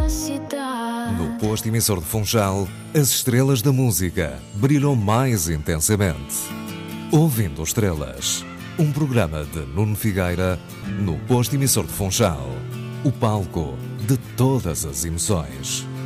cidade. No posto emissor de Funchal, as estrelas da música brilham mais intensamente. Ouvindo Estrelas, um programa de Nuno Figueira, no posto emissor de Funchal, o palco de todas as emoções.